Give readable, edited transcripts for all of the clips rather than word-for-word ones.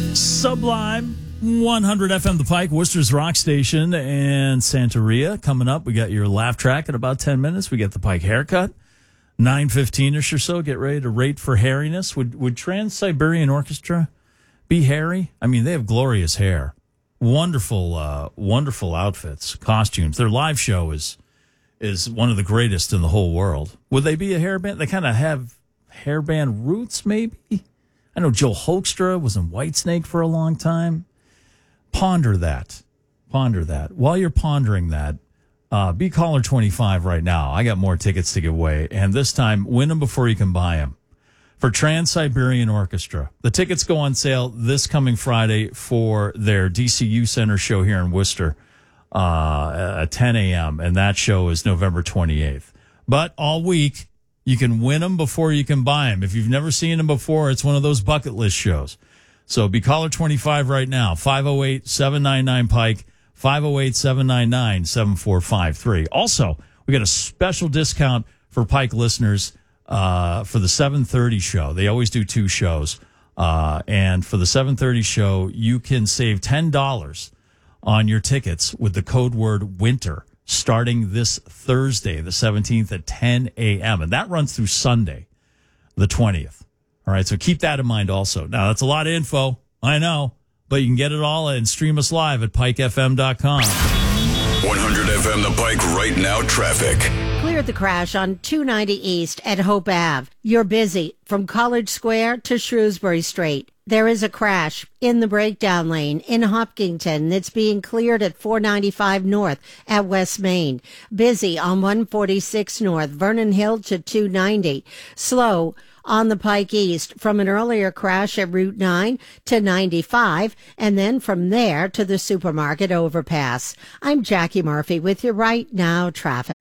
Sublime, 100 FM The Pike, Worcester's Rock Station, and Santeria. Coming up, we got your laugh track in about 10 minutes. We get the Pike haircut, 9:15ish or so. Get ready to rate for hairiness. Would Trans-Siberian Orchestra be hairy? I mean, they have glorious hair. Wonderful, wonderful outfits, costumes. Their live show is one of the greatest in the whole world. Would they be a hair band? They kind of have hair band roots, maybe. I know Joe Hoekstra was in Whitesnake for a long time. Ponder that. While you're pondering that, be caller 25 right now. I got more tickets to give away, and this time, win them before you can buy them. For Trans-Siberian Orchestra. The tickets go on sale this coming Friday for their DCU Center show here in Worcester at 10 a.m., and that show is November 28th. But all week, you can win them before you can buy them. If you've never seen them before, it's one of those bucket list shows. So be caller 25 right now, 508-799-PIKE, 508-799-7453. Also, we got a special discount for Pike listeners for the 7:30 show. They always do two shows. And for the 7:30 show, you can save $10 on your tickets with the code word WINTER. Starting this Thursday, the 17th at 10 a.m. And that runs through Sunday, the 20th. All right, so keep that in mind also. Now, that's a lot of info, I know, but you can get it all and stream us live at pikefm.com. 100 FM The Pike right now traffic. Cleared the crash on 290 East at Hope Ave. You're busy from College Square to Shrewsbury Street. There is a crash in the breakdown lane in Hopkinton that's being cleared at 495 North at West Main. Busy on 146 North, Vernon Hill to 290. Slow on the Pike East from an earlier crash at Route 9 to 95, and then from there to the supermarket overpass. I'm Jackie Murphy with your Right Now traffic.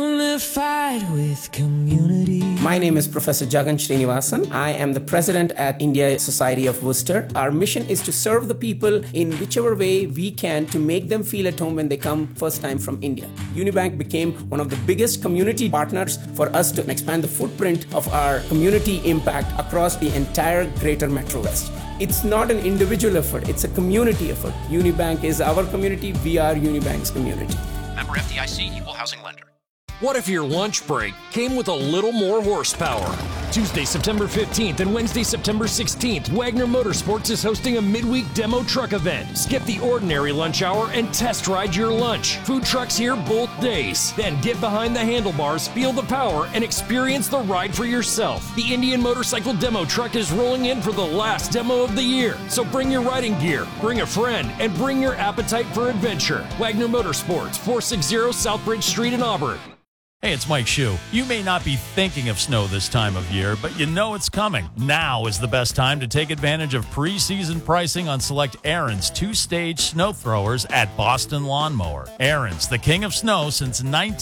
Unified with community. My name is Professor Jagan Srinivasan. I am the president at India Society of Worcester. Our mission is to serve the people in whichever way we can to make them feel at home when they come first time from India. Unibank became one of the biggest community partners for us to expand the footprint of our community impact across the entire greater Metro West. It's not an individual effort, it's a community effort. Unibank is our community, we are Unibank's community. Member FDIC, Equal Housing Lender. What if your lunch break came with a little more horsepower? Tuesday, September 15th and Wednesday, September 16th, Wagner Motorsports is hosting a midweek demo truck event. Skip the ordinary lunch hour and test ride your lunch. Food trucks here both days. Then get behind the handlebars, feel the power, and experience the ride for yourself. The Indian Motorcycle Demo Truck is rolling in for the last demo of the year. So bring your riding gear, bring a friend, and bring your appetite for adventure. Wagner Motorsports, 460 Southbridge Street in Auburn. Hey, it's Mike Shue. You may not be thinking of snow this time of year, but you know it's coming. Now is the best time to take advantage of preseason pricing on select Ariens two-stage snow throwers at Boston Lawnmower. Ariens, the king of snow since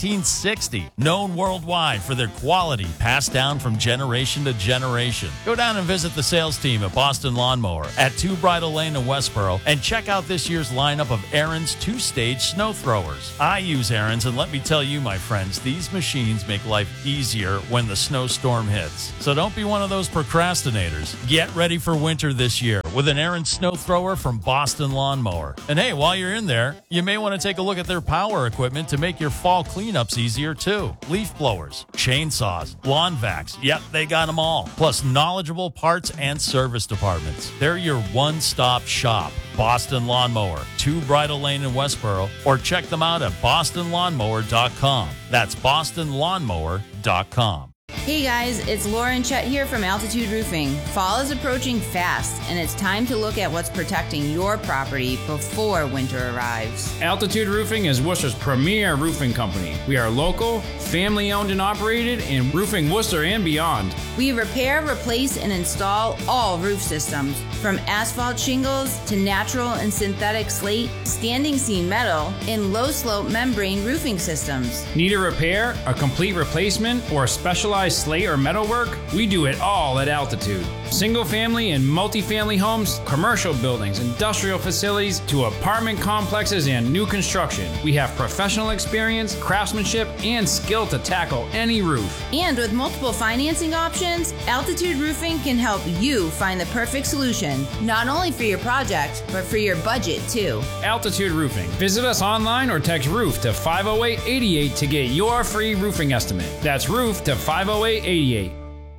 1960, known worldwide for their quality passed down from generation to generation. Go down and visit the sales team at Boston Lawnmower at 2 Bridle Lane in Westboro and check out this year's lineup of Ariens two-stage snow throwers. I use Ariens, and let me tell you, my friends, these machines make life easier when the snowstorm hits. So don't be one of those procrastinators. Get ready for winter this year with an Ariens snow thrower from Boston Lawnmower. And hey, while you're in there, you may want to take a look at their power equipment to make your fall cleanups easier too. Leaf blowers, chainsaws, lawn vacs. Yep, they got them all. Plus knowledgeable parts and service departments. They're your one-stop shop. Boston Lawnmower, 2 Bridle Lane in Westboro, or check them out at bostonlawnmower.com. That's bostonlawnmower.com. Hey guys, it's Lauren Chet here from Altitude Roofing. Fall is approaching fast, and it's time to look at what's protecting your property before winter arrives. Altitude Roofing is Worcester's premier roofing company. We are local, family-owned and operated, and roofing Worcester and beyond. We repair, replace, and install all roof systems, from asphalt shingles to natural and synthetic slate, standing seam metal, and low-slope membrane roofing systems. Need a repair, a complete replacement, or a specialized slate or metal work? We do it all at Altitude. Single family and multifamily homes, commercial buildings, industrial facilities, to apartment complexes and new construction. We have professional experience, craftsmanship, and skill to tackle any roof. And with multiple financing options, Altitude Roofing can help you find the perfect solution, not only for your project, but for your budget too. Altitude Roofing. Visit us online or text ROOF to 50888 to get your free roofing estimate. That's ROOF to 50888.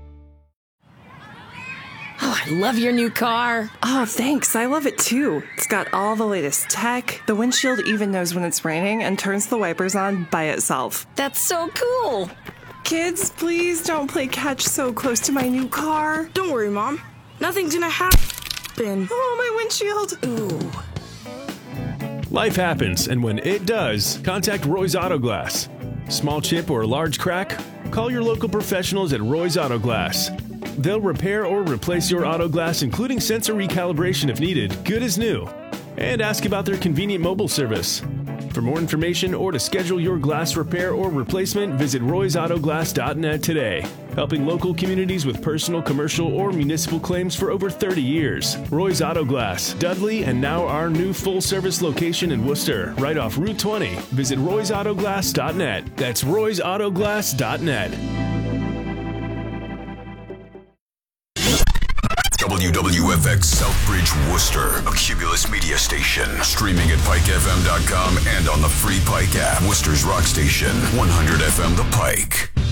Oh, I love your new car. Oh, thanks. I love it too. It's got all the latest tech. The windshield even knows when it's raining and turns the wipers on by itself. That's so cool. Kids, please don't play catch so close to my new car. Don't worry, Mom. Nothing's gonna happen. Oh, my windshield. Ooh. Life happens, and when it does, contact Roy's Auto Glass. Small chip or large crack? Call your local professionals at Roy's Auto Glass. They'll repair or replace your auto glass, including sensor recalibration if needed, good as new. And ask about their convenient mobile service. For more information or to schedule your glass repair or replacement, visit roysautoglass.net today. Helping local communities with personal, commercial, or municipal claims for over 30 years. Roy's Auto Glass, Dudley, and now our new full-service location in Worcester, right off Route 20. Visit roysautoglass.net. That's roysautoglass.net. WWFX Southbridge, Worcester, a Cumulus media station. Streaming at PikeFM.com and on the free Pike app. Worcester's rock station, 100 FM The Pike.